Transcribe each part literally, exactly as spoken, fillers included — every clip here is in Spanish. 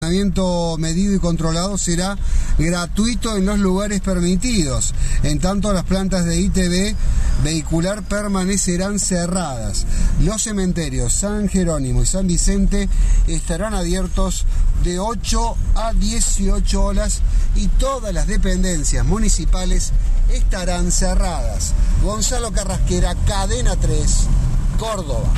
estacionamiento medido y controlado será gratuito en los lugares permitidos. En tanto, las plantas de I T V vehicular permanecerán cerradas. Los cementerios San Jerónimo y San Vicente estarán abiertos de ocho a dieciocho horas y todas las dependencias municipales estarán cerradas. Gonzalo Carrasquera, Cadena tres, Córdoba.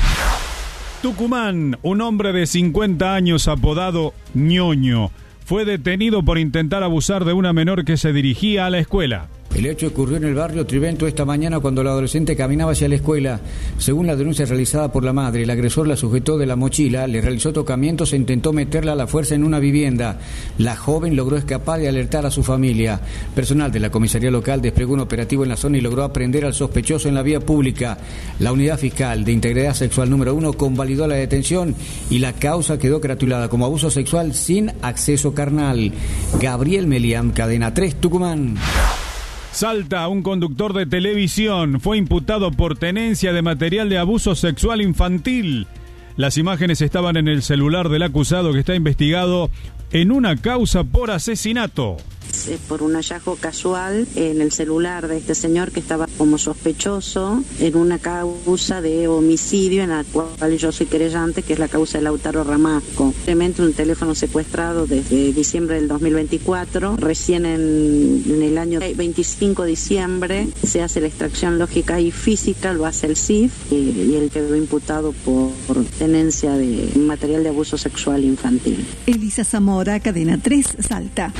Tucumán, un hombre de cincuenta años apodado Ñoño, fue detenido por intentar abusar de una menor que se dirigía a la escuela. El hecho ocurrió en el barrio Trivento esta mañana cuando la adolescente caminaba hacia la escuela. Según la denuncia realizada por la madre, el agresor la sujetó de la mochila, le realizó tocamientos e intentó meterla a la fuerza en una vivienda. La joven logró escapar y alertar a su familia. Personal de la comisaría local desplegó un operativo en la zona y logró aprender al sospechoso en la vía pública. La unidad fiscal de integridad sexual número uno convalidó la detención y la causa quedó gratulada como abuso sexual sin acceso carnal. Gabriel Meliam, Cadena tres, Tucumán. Salta, un conductor de televisión fue imputado por tenencia de material de abuso sexual infantil. Las imágenes estaban en el celular del acusado, que está investigado en una causa por asesinato. Por un hallazgo casual en el celular de este señor que estaba como sospechoso en una causa de homicidio en la cual yo soy querellante, que es la causa de Lautaro Ramasco. Simplemente un teléfono secuestrado desde diciembre del dos mil veinticuatro. Recién en, en el año veinticinco de diciembre se hace la extracción lógica y física, lo hace el C I F, y, y él quedó imputado por, por tenencia de material de abuso sexual infantil. Elisa Zamora, Cadena tres, Salta.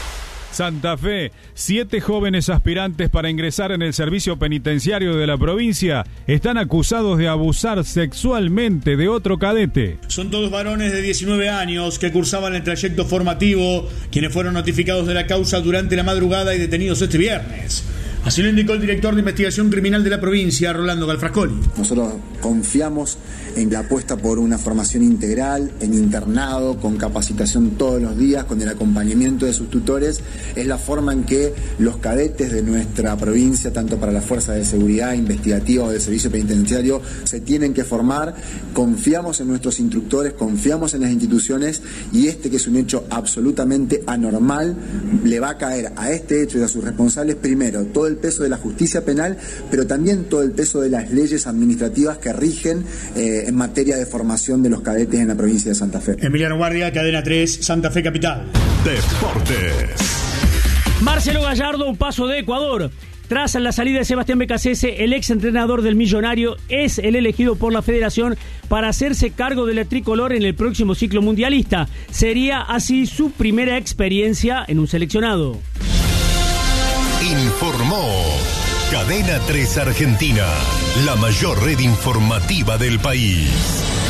Santa Fe, siete jóvenes aspirantes para ingresar en el servicio penitenciario de la provincia están acusados de abusar sexualmente de otro cadete. Son todos varones de diecinueve años que cursaban el trayecto formativo, quienes fueron notificados de la causa durante la madrugada y detenidos este viernes. Así lo indicó el director de investigación criminal de la provincia, Rolando Galfrascoli. Nosotros confiamos en la apuesta por una formación integral, en internado, con capacitación todos los días, con el acompañamiento de sus tutores. Es la forma en que los cadetes de nuestra provincia, tanto para las fuerzas de seguridad, investigativa o del servicio penitenciario, se tienen que formar. Confiamos en nuestros instructores, confiamos en las instituciones, y este, que es un hecho absolutamente anormal, le va a caer a este hecho y a sus responsables primero todo el peso de la justicia penal, pero también todo el peso de las leyes administrativas que rigen eh, en materia de formación de los cadetes en la provincia de Santa Fe. Emiliano Guardia, Cadena tres, Santa Fe Capital. Deportes. Marcelo Gallardo, un paso de Ecuador. Tras la salida de Sebastián Becasese, el ex entrenador del Millonario es el elegido por la federación para hacerse cargo de la tricolor en el próximo ciclo mundialista. Sería así su primera experiencia en un seleccionado. Informó Cadena tres Argentina, la mayor red informativa del país.